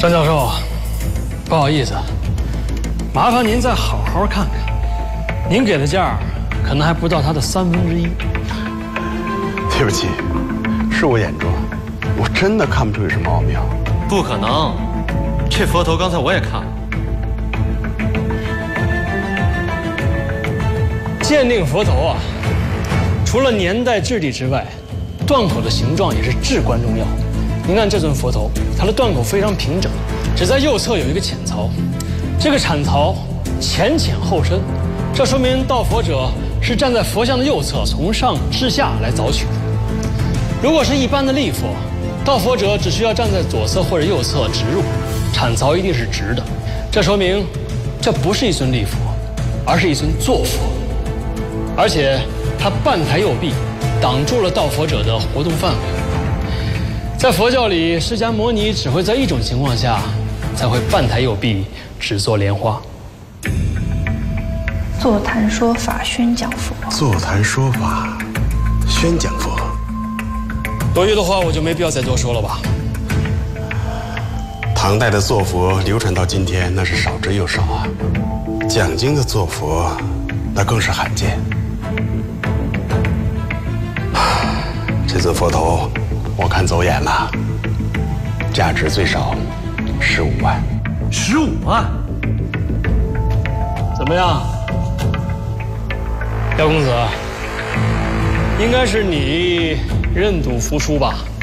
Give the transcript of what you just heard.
张教授，不好意思，麻烦您再好好看看，您给的价可能还不到它的1/3。 对不起，是我眼拙，我真的看不出有什么奥妙。 不可能，这佛头刚才我也看了。 鉴定佛头啊，除了年代质地之外，断口的形状也是至关重要。您看这尊佛头，它的断口非常平整，只在右侧有一个浅槽，这个产槽浅浅后深，这说明盗佛者是站在佛像的右侧，从上至下来凿取的。如果是一般的立佛，盗佛者只需要站在左侧或者右侧直入，产槽一定是直的，这说明这不是一尊立佛，而是一尊坐佛，而且它半抬右臂，挡住了盗佛者的活动范围。在佛教里，释迦牟尼只会在一种情况下才会半抬右臂，只做莲花。 座谈说法，宣讲佛。 座谈说法，宣讲佛。 多余的话我就没必要再多说了吧。 唐代的坐佛流传到今天，那是少之又少啊。讲经的坐佛，那更是罕见。这尊佛头，我看走眼了，价值最少15万。 15万？ 怎么样，廖公子？应该是你认赌服输吧？